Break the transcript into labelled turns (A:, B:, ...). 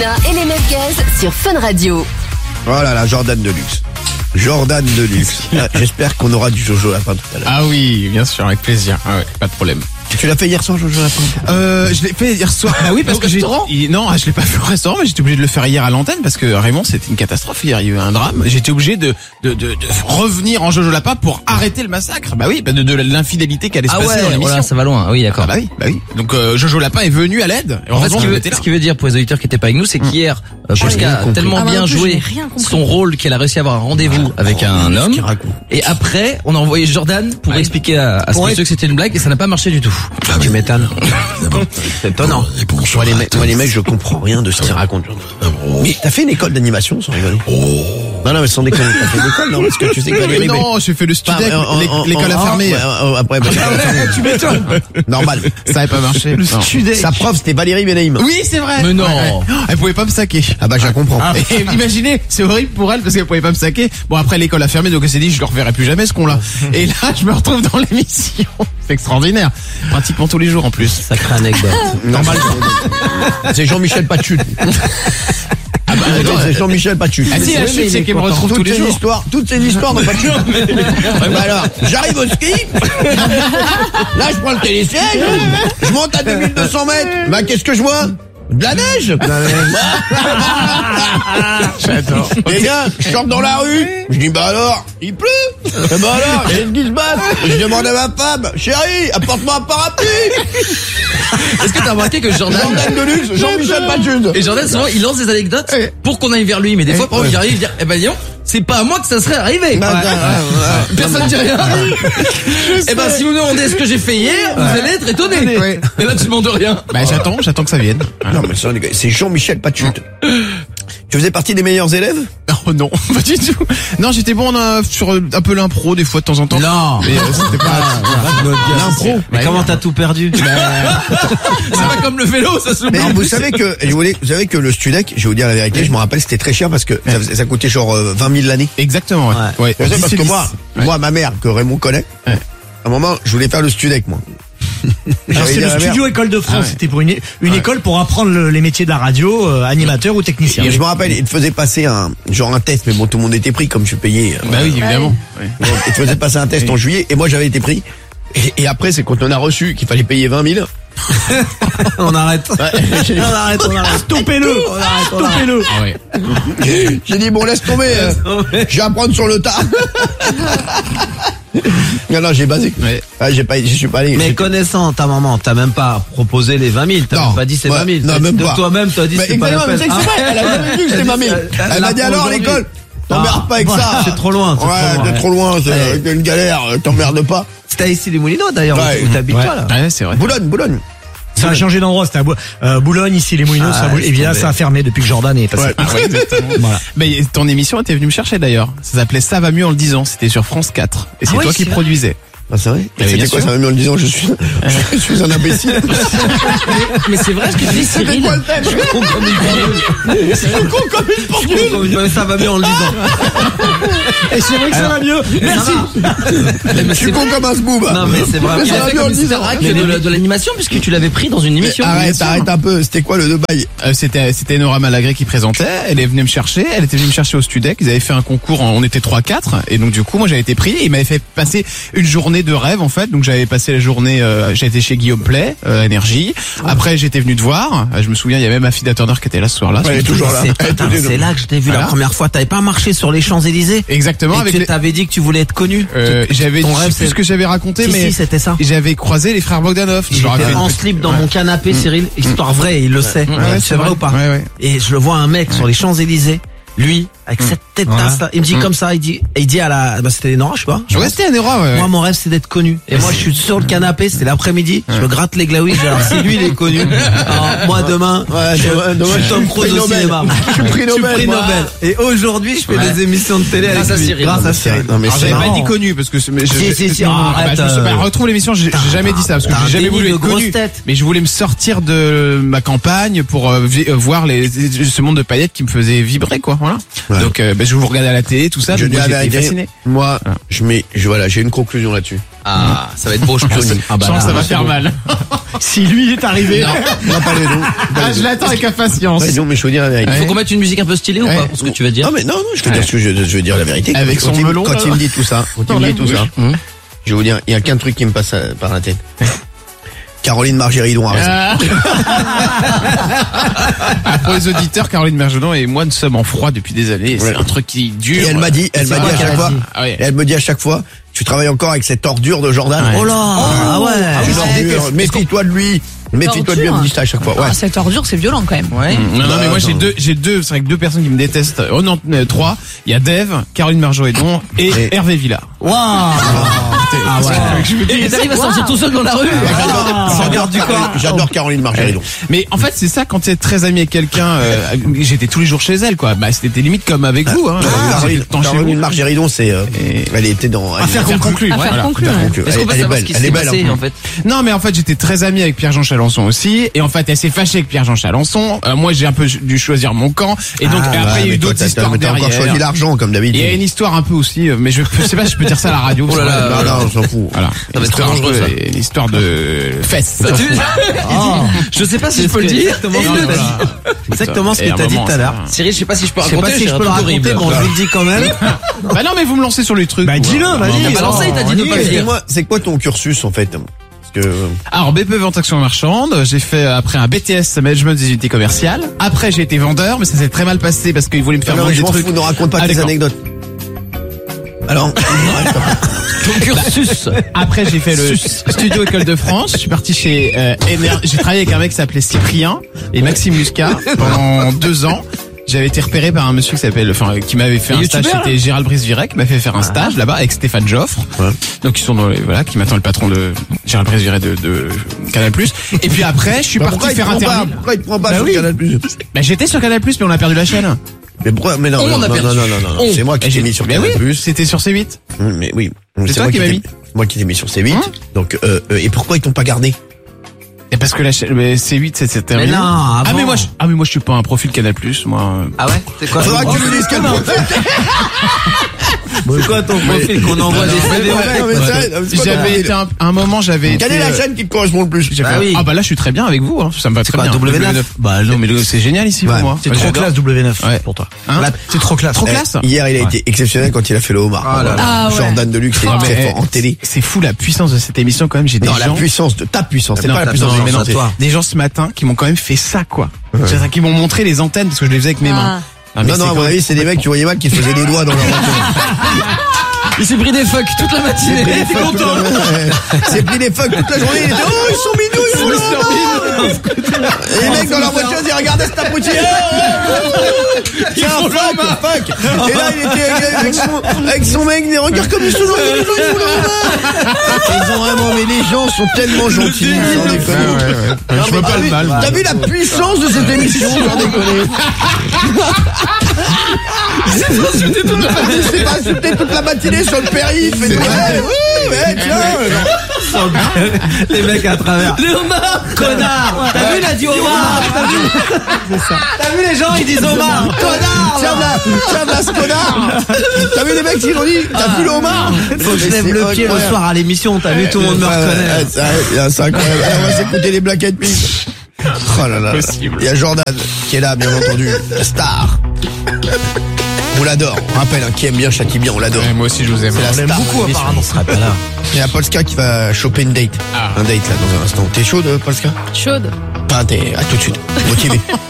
A: Elena et les meufs gaze sur Fun Radio.
B: Oh là là, Jordan de luxe. Jordan de luxe. J'espère qu'on aura du Jojo Lapin tout à l'heure.
C: Ah oui, bien sûr, avec plaisir. Ah ouais, pas de problème.
B: Tu l'as fait hier soir, Jojo Lapin?
C: Je l'ai fait hier soir. Bah oui, parce que non, je l'ai pas fait au restaurant, mais j'étais obligé de le faire hier à l'antenne parce que Raymond, c'était une catastrophe hier. Il y a eu un drame. J'étais obligé de revenir en Jojo Lapin pour arrêter le massacre. Bah oui, de l'infidélité qui allait se passer dans l'émission.
D: Voilà, ça va loin. Oui, d'accord.
C: Ah bah oui. Donc Jojo Lapin est venu à l'aide.
D: En fait, ce qui veut dire pour les auditeurs qui étaient pas avec nous, c'est qu'hier, Polska a tellement bien joué son rôle qu'elle a réussi à avoir un rendez-vous avec un homme. Et après, on a envoyé Jordan pour expliquer à ce monsieur que c'était une blague et ça n'a pas marché du tout.
B: Tu m'étonnes. C'est étonnant. Moi, les mecs, je comprends rien de ce qu'ils racontent. Mais t'as fait une école d'animation, sans rigoler? Non, mais sans déconner. T'as fait une école, non? Parce que tu sais que Valérie...
C: Non, j'ai fait le Studec, l'école a fermé.
B: Après,
C: tu m'étonnes.
B: Normal.
C: Ça n'avait pas marché.
B: Le Studec. Sa prof, c'était Valérie Benaïm.
C: Oui, c'est vrai.
D: Mais non.
C: Elle pouvait pas me saquer.
B: Ah bah, je la comprends.
C: Et imaginez, c'est horrible pour elle parce qu'elle pouvait pas me saquer. Bon, après, l'école a fermé, donc elle s'est dit, je le reverrai plus jamais, ce con-là. Et là, je me retrouve dans l'émission. C'est extraordinaire. Pratiquement tous les jours, en plus.
D: Sacrée anecdote.
B: Normal. C'est Jean-Michel Pachut. Ah bah c'est Jean-Michel Pachut.
C: Ah si, la chute, c'est qu'il me retrouve tous les jours.
B: Toutes ces histoires de Pachut. Bah alors, j'arrive au ski. Là, je prends le télésiège. Je monte à 2200 mètres. Bah, qu'est-ce que je vois? De la neige.
C: J'adore.
B: Les gars, je sors dans la rue. Je dis, bah alors, il pleut. Bah alors, qu'est-ce qui se passe? Je demande à ma femme, chérie, apporte-moi un parapluie.
D: Est-ce que t'as remarqué que Jordan
B: de luxe, Jean-Michel Pachut.
D: Et Jordan, souvent, il lance des anecdotes pour qu'on aille vers lui. Mais des fois, il arrive, il dit, eh ben, dis donc, c'est pas à moi que ça serait arrivé. Personne ne dit rien. Eh ben, si vous me demandez ce que j'ai fait hier, vous allez être étonné.
C: Ouais.
D: Et là, tu demandes rien.
C: Bah, j'attends que ça vienne.
B: Non, mais c'est Jean-Michel Pachut. Tu faisais partie des meilleurs élèves?
C: Oh non, pas du tout. Non, j'étais bon sur un peu l'impro des fois de temps en temps.
D: Non.
C: Mais c'était pas
B: l'impro.
D: Mais comment t'as tout perdu? C'est pas comme le vélo, ça s'oublie.
B: Mais vous savez que le Studec, je vais vous dire la vérité, je me rappelle, c'était très cher parce que ça coûtait genre 20 000 l'année.
C: Exactement, ouais.
B: Je sais parce que moi, ma mère, que Raymond connaît, à un moment, je voulais faire le Studec, moi.
E: Alors c'est le studio École de France, c'était pour une école pour apprendre les métiers de la radio, animateur ou technicien.
B: Et je me rappelle, il te faisait passer un test, mais bon, tout le monde était pris comme je suis payé.
C: Bah oui, évidemment.
B: Il te faisait passer un test en juillet et moi j'avais été pris. Et après, c'est quand on a reçu qu'il fallait payer 20 000.
D: On arrête.
E: On arrête. Stoppez-le. Stoppez-le.
C: Ah ouais.
B: J'ai dit bon, laisse tomber. Je vais apprendre sur le tas. Non, j'ai basé.
C: Ouais.
B: J'y suis pas allé.
F: Mais connaissant ta maman, t'as même pas proposé les 20 000, t'as même pas dit c'est 20 000.
B: Non, même pas.
F: Toi-même, t'as dit c'est pas la peine.
B: C'est vrai, elle a jamais vu que c'était 20 000. Elle m'a dit alors à l'école, t'emmerdes pas avec ça.
F: C'est trop loin.
B: Ouais, t'es trop loin, c'est une galère, t'emmerdes pas.
F: C'était ici les Moulineaux d'ailleurs,
B: Ouais.
F: où t'habites toi là.
C: Ouais, c'est vrai.
B: Boulogne.
E: Ça a changé d'endroit, c'était à Boulogne, ici les Moulineaux, et bien là ça a fermé depuis que Jordan est passé.
B: Ouais.
C: Ah ouais, exactement.
E: Voilà.
C: Mais ton émission était venue me chercher d'ailleurs. Ça s'appelait Ça va mieux en le disant. C'était sur France 4. Et c'est toi qui produisais.
B: Ah, c'est vrai?
C: Mais
B: C'était
C: bien
B: quoi,
C: sûr.
B: ça m'a mis en le disant, je suis un imbécile.
D: Mais c'est vrai ce que tu dis,
B: C'était
D: Cyril.
B: quoi le thème? Je suis con comme une pendule.
F: Ça va mieux en le disant.
E: Et c'est vrai que ça va mieux. Merci.
B: Je suis con comme un zboob.
F: Non mais c'est vrai.
B: Mais ça va mieux en le disant.
D: Mais de l'animation puisque tu l'avais pris dans une émission.
B: Arrête un peu. C'était quoi le bail?
C: C'était Nora Malagré qui présentait. Elle est venue me chercher. Elle était venue me chercher au Studec. Ils avaient fait un concours. On était 3-4. Et donc du coup, moi j'avais été pris. Et il m'avait fait passer une journée de rêve en fait. Donc j'avais passé la journée. J'étais chez Guillaume Play, Énergie. Après j'étais venu te voir. Je me souviens, il y avait ma fille Turner qui était là ce soir-là.
B: Elle est toujours là.
F: C'est là que je t'ai vu la première fois. T'avais pas marché sur les Champs-Élysées?
C: Exactement.
F: Et tu t'avais dit que tu voulais être connu.
C: J'avais
F: Ton rêve,
C: je sais plus ce que j'avais raconté,
F: Si,
C: mais
F: si, c'était ça.
C: j'avais croisé les frères Bogdanov.
F: J'étais en slip dans mon canapé, Cyril. Histoire vraie, il le sait. C'est vrai ou pas?
C: Ouais.
F: Et je le vois un mec sur les Champs-Élysées, lui, avec cette tête là, il me dit comme ça, il dit à la, c'était Nora, je sais pas.
C: Je restais à Nora, ouais.
F: Moi, mon rêve, c'est d'être connu. Et moi, je suis sur le canapé, c'était l'après-midi, je me gratte les glaouis, alors si lui, il est connu, alors moi, demain, je suis Tom Cruise au cinéma.
B: Je suis prix
F: Je suis prix
B: Nobel.
F: Nobel. Et aujourd'hui, je fais des émissions de télé avec lui. Grâce à Cyril.
B: Non, mais
C: Alors,
B: c'est
C: j'avais pas
B: marrant.
C: dit connu parce que
F: Si, arrête,
C: retrouve l'émission, j'ai jamais dit ça parce que
F: t'as un
C: j'ai jamais voulu
F: déni
C: être
F: de grosse
C: connu.
F: tête.
C: Mais je voulais me sortir de ma campagne pour voir ce monde de paillettes qui me faisait vibrer quoi, voilà.
B: Ouais.
C: Donc je vous regardais à la télé tout ça,
B: Je
C: donc
B: dis
C: moi,
B: la
C: j'étais
B: vérité,
C: fasciné.
B: moi, j'ai une conclusion là-dessus.
D: Ah, ça va être beau, je pense.
C: Ah bah là, ça va faire mal.
E: Si lui est arrivé.
B: Non, pas les dons.
C: Ah, je l'attends avec impatience.
B: Non, mais je veux dire la vérité.
D: Il faut qu'on mette une musique un peu stylée ou pas pour ce que tu vas dire?
B: Non, mais non, je veux dire ce que je veux dire la vérité.
C: Avec son melon.
B: Quand il me dit tout ça, je vais vous dire, il y a qu'un truc qui me passe par la tête. Caroline Margéridon a raison.
C: Pour les auditeurs, Caroline Margéridon et moi, nous sommes en froid depuis des années. C'est un truc qui dure.
B: Et elle m'a dit à chaque fois, elle me dit à chaque fois, tu travailles encore avec cette ordure de Jordan.
F: Oh là, ah ouais.
B: Méfie-toi de lui. Méfie-toi de lui, elle me dit ça à chaque fois. Ouais.
G: Cette ordure, c'est violent quand même.
D: Ouais.
C: Non, mais moi j'ai deux, c'est vrai que deux personnes qui me détestent. Oh non, trois. Il y a Dave, Caroline Margéridon et Hervé Villard.
F: Waouh.
C: Ah ouais.
D: Et t'arrives à sortir tout seul dans la rue.
B: J'adore Caroline Margéridon.
C: Mais en fait, c'est ça, quand tu es très ami avec quelqu'un, j'étais tous les jours chez elle, quoi. Bah, c'était limite comme avec vous, hein.
B: Caroline Margéridon, elle était dans
C: Affaire conclue.
D: Est-ce qu'on peut savoir ce qui s'est passé, en fait?
C: Non, mais en fait, j'étais très ami avec Pierre-Jean Chalençon aussi, et en fait, elle s'est fâchée avec Pierre-Jean Chalençon. Moi, j'ai un peu dû choisir mon camp, et donc après, il y a eu d'autres histoires derrière.
B: T'as encore choisi l'argent, comme d'habitude.
C: Il y a une histoire un peu aussi, mais je sais pas si je peux dire ça à la radio.
D: Oh là là,
B: non, on s'en fout.
C: Voilà.
D: Ça va être dangereux, ça.
C: Une histoire de fesses.
D: Je sais pas si je peux le dire.
F: Exactement ce que t'as dit tout à l'heure.
D: Cyril, je sais pas si je peux
F: Je sais pas
D: raconter.
F: si je peux le raconter, bon, je vous le dis quand même.
C: Bah non, mais vous me lancez sur les trucs.
E: Bah dis-le, vas-y.
D: T'as balancé, il t'a dit de pas le dire.
B: C'est quoi ton cursus, en fait?
C: Alors BP vente action marchande, j'ai fait après un BTS management des unités commerciales. Après j'ai été vendeur, mais ça s'est très mal passé parce qu'ils voulaient me faire vendre des trucs.
B: Ne raconte pas tes anecdotes. Alors,
D: ton cursus.
C: Après j'ai fait le studio École de France. Je suis parti chez j'ai travaillé avec un mec qui s'appelait Cyprien et Maxime Muscat pendant 2 ans. J'avais été repéré par un monsieur qui m'avait fait un stage, c'était Gérald Brice-Virec, qui m'a fait faire un stage là-bas avec Stéphane Joffre. Ouais. Donc ils sont qui m'attend le patron de Gérald Brice-Virec de Canal+. Et puis après, je suis parti faire un terminal.
B: Pourquoi il te prend pas sur Canal+?
C: Bah j'étais sur Canal+, mais on a perdu la chaîne.
B: Mais pourquoi? Mais non, c'est moi qui t'ai mis sur Canal+.
C: C'était sur C8.
B: Mais oui.
C: C'est toi qui m'as mis.
B: Moi qui t'ai mis sur C8. Donc et pourquoi ils t'ont pas gardé?
C: Et parce que la chaîne C8 c'est terminé.
F: Mais non,
C: moi je suis pas un profil Canal+, moi.
F: Ah ouais? C'est quoi?
B: Faudra que tu nous dises quel profil.
F: C'est quoi ton profil qu'on envoie des CV?
C: J'avais été un moment, j'avais
B: quelle est la chaîne qui te correspond le plus?
C: Ah bah là je suis très bien avec vous, hein. Ça me va très bien.
F: W9.
C: Bah non mais c'est génial ici pour moi.
E: C'est trop classe W9 pour toi. C'est trop classe.
C: Trop classe.
B: Hier il a été exceptionnel quand il a fait le homard. Jordan Deluxe, c'est très fort en télé.
C: C'est fou la puissance de cette émission quand même. J'ai des gens.
B: La puissance de ta puissance, c'est pas la puissance
C: de toi. Des gens ce matin qui m'ont quand même fait ça, quoi. Qui m'ont montré les antennes parce que je les faisais avec mes mains.
B: Non, à mon avis, c'est des mecs, tu voyais mal, qui faisaient des doigts dans leur
D: Il s'est pris des fucks toute la matinée. Il était content.
B: Il s'est pris des fucks toute la journée. Il était, ils sont mignons, ils font le. Et les mecs dans leur voiture, ils regardaient cet abruti. C'est un fuck. Et là, il était avec son mec, des regards comme ils sont ils ont vraiment, mais les gens sont tellement gentils.
C: Je vois pas le mal.
B: T'as vu la puissance de cette émission, sans déconner. C'est pas insulté toute la matinée sur le périph'. Tiens.
F: Les mecs à travers.
D: Le homard, connard. T'as vu, il a dit homard.
F: T'as vu les gens, ils disent homard, connard.
B: Tiens, là, ce connard. T'as vu les mecs qui l'ont dit? T'as vu le homard?
F: Faut que je lève le pied le soir à l'émission. T'as vu, tout le monde me reconnaît.
B: C'est incroyable. Alors, on va s'écouter les Black Eyed Peas. Oh là là. Il y a Jordan qui est là, bien entendu, la star. On l'adore. On rappelle, qui aime bien, châtie bien, on l'adore.
C: Ouais, moi aussi, je vous aime.
B: C'est la star.
F: Beaucoup apparemment, sera pas là.
B: Il y a Polska qui va choper une date. Un date là dans un instant. T'es chaude, Polska?
G: Chaude.
B: T'es à tout de suite. Motivé.